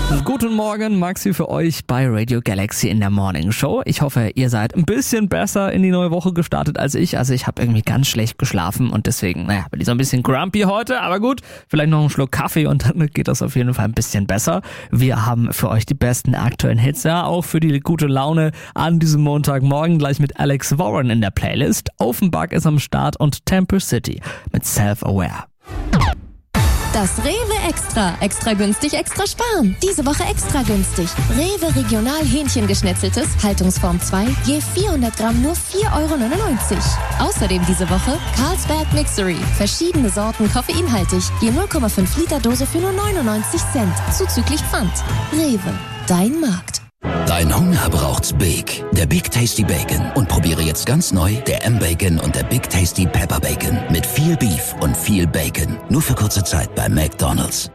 Guten Morgen, Maxi für euch bei Radio Galaxy in der Morning Show. Ich hoffe, ihr seid ein bisschen besser in die neue Woche gestartet als ich. Also ich habe irgendwie ganz schlecht geschlafen und deswegen, bin ich so ein bisschen grumpy heute. Aber gut, vielleicht noch einen Schluck Kaffee und dann geht das auf jeden Fall ein bisschen besser. Wir haben für euch die besten aktuellen Hits, ja, auch für die gute Laune an diesem Montagmorgen gleich mit Alex Warren in der Playlist. Offenbach ist am Start und Temple City mit Self-Aware. Das Rewe Extra. Extra günstig, extra sparen. Diese Woche extra günstig. Rewe Regional Hähnchengeschnetzeltes, Haltungsform 2, je 400 Gramm nur 4,99 €. Außerdem diese Woche Carlsberg Mixery. Verschiedene Sorten koffeinhaltig, je 0,5 Liter Dose für nur 99 Cent. Zuzüglich Pfand. Rewe, dein Markt. Dein Hunger braucht's Big. Der Big Tasty Bacon. Und probiere jetzt ganz neu der M-Bacon und der Big Tasty Pepper Bacon. Mit viel Beef und viel Bacon. Nur für kurze Zeit bei McDonald's.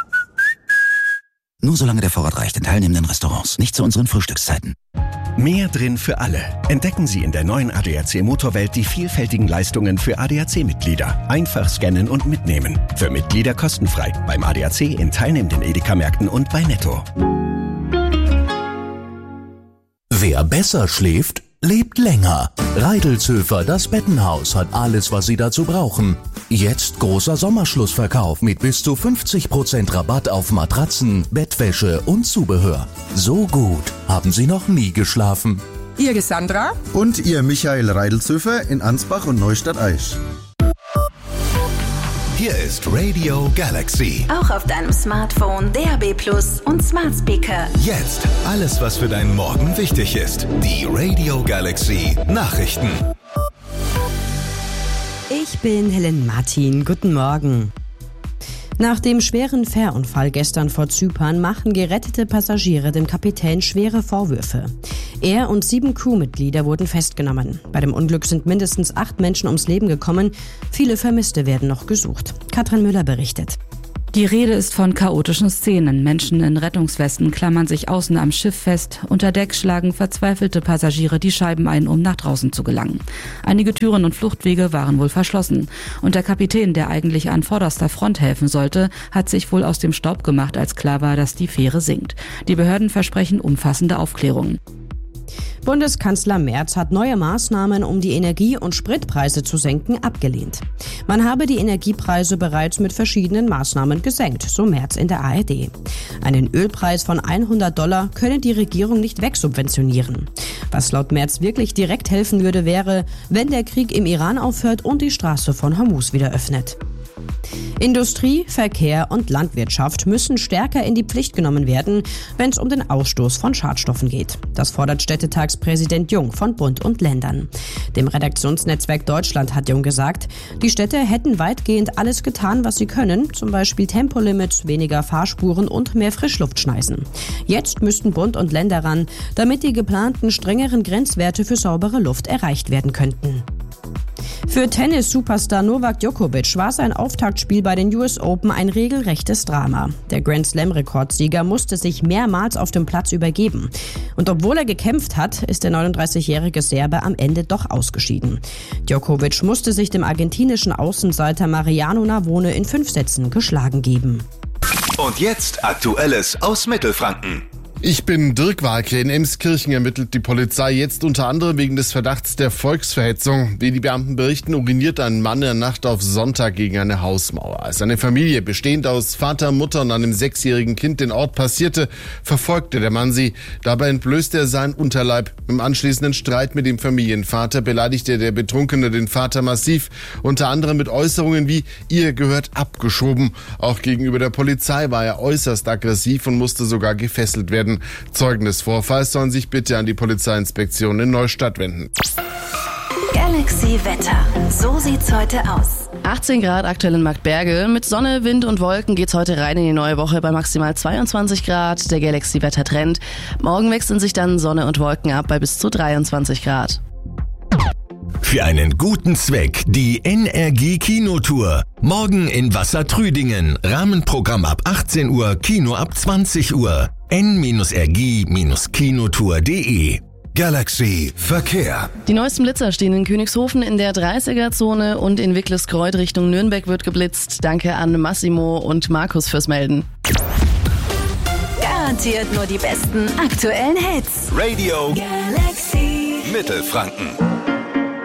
Nur solange der Vorrat reicht in teilnehmenden Restaurants. Nicht zu unseren Frühstückszeiten. Mehr drin für alle. Entdecken Sie in der neuen ADAC Motorwelt die vielfältigen Leistungen für ADAC-Mitglieder. Einfach scannen und mitnehmen. Für Mitglieder kostenfrei. Beim ADAC in teilnehmenden Edeka-Märkten und bei Netto. Wer besser schläft, lebt länger. Reidelzhöfer, das Bettenhaus, hat alles, was Sie dazu brauchen. Jetzt großer Sommerschlussverkauf mit bis zu 50% Rabatt auf Matratzen, Bettwäsche und Zubehör. So gut haben Sie noch nie geschlafen. Ihr Gesandra und ihr Michael Reidelzhöfer in Ansbach und Neustadt-Aisch. Hier ist Radio Galaxy. Auch auf deinem Smartphone, DAB+ und Smart Speaker. Jetzt alles, was für deinen Morgen wichtig ist. Die Radio Galaxy Nachrichten. Ich bin Helen Martin. Guten Morgen. Nach dem schweren Fährunfall gestern vor Zypern machen gerettete Passagiere dem Kapitän schwere Vorwürfe. Er und 7 Crewmitglieder wurden festgenommen. Bei dem Unglück sind mindestens 8 Menschen ums Leben gekommen. Viele Vermisste werden noch gesucht. Katrin Müller berichtet. Die Rede ist von chaotischen Szenen. Menschen in Rettungswesten klammern sich außen am Schiff fest. Unter Deck schlagen verzweifelte Passagiere die Scheiben ein, um nach draußen zu gelangen. Einige Türen und Fluchtwege waren wohl verschlossen. Und der Kapitän, der eigentlich an vorderster Front helfen sollte, hat sich wohl aus dem Staub gemacht, als klar war, dass die Fähre sinkt. Die Behörden versprechen umfassende Aufklärungen. Bundeskanzler Merz hat neue Maßnahmen, um die Energie- und Spritpreise zu senken, abgelehnt. Man habe die Energiepreise bereits mit verschiedenen Maßnahmen gesenkt, so Merz in der ARD. Einen Ölpreis von $100 könne die Regierung nicht wegsubventionieren. Was laut Merz wirklich direkt helfen würde, wäre, wenn der Krieg im Iran aufhört und die Straße von Hormuz wieder öffnet. Industrie, Verkehr und Landwirtschaft müssen stärker in die Pflicht genommen werden, wenn es um den Ausstoß von Schadstoffen geht. Das fordert Städtetagspräsident Jung von Bund und Ländern. Dem Redaktionsnetzwerk Deutschland hat Jung gesagt, die Städte hätten weitgehend alles getan, was sie können, zum Beispiel Tempolimits, weniger Fahrspuren und mehr Frischluftschneisen. Jetzt müssten Bund und Länder ran, damit die geplanten strengeren Grenzwerte für saubere Luft erreicht werden könnten. Für Tennis-Superstar Novak Djokovic war sein Auftaktspiel bei den US Open ein regelrechtes Drama. Der Grand-Slam-Rekordsieger musste sich mehrmals auf dem Platz übergeben. Und obwohl er gekämpft hat, ist der 39-jährige Serbe am Ende doch ausgeschieden. Djokovic musste sich dem argentinischen Außenseiter Mariano Navone in 5 Sätzen geschlagen geben. Und jetzt Aktuelles aus Mittelfranken. Ich bin Dirk Walke. In Emskirchen ermittelt die Polizei jetzt unter anderem wegen des Verdachts der Volksverhetzung. Wie die Beamten berichten, uriniert ein Mann in der Nacht auf Sonntag gegen eine Hausmauer. Als eine Familie, bestehend aus Vater, Mutter und einem 6-jährigen Kind, den Ort passierte, verfolgte der Mann sie. Dabei entblößte er seinen Unterleib. Im anschließenden Streit mit dem Familienvater beleidigte der Betrunkene den Vater massiv, unter anderem mit Äußerungen wie „Ihr gehört abgeschoben". Auch gegenüber der Polizei war er äußerst aggressiv und musste sogar gefesselt werden. Zeugen des Vorfalls sollen sich bitte an die Polizeiinspektion in Neustadt wenden. Galaxy Wetter. So sieht's heute aus. 18 Grad aktuell in Marktberge. Mit Sonne, Wind und Wolken geht's heute rein in die neue Woche bei maximal 22 Grad. Der Galaxy Wetter Trend. Morgen wechseln sich dann Sonne und Wolken ab bei bis zu 23 Grad. Für einen guten Zweck die NRG Kinotour. Morgen in Wassertrüdingen. Rahmenprogramm ab 18 Uhr, Kino ab 20 Uhr. n-rg-kinotour.de. Galaxy Verkehr. Die neuesten Blitzer stehen in Königshofen in der 30er-Zone und in Wicklesgreuth Richtung Nürnberg wird geblitzt. Danke an Massimo und Markus fürs Melden. präsentiert nur die besten aktuellen Hits. Radio Galaxy Mittelfranken.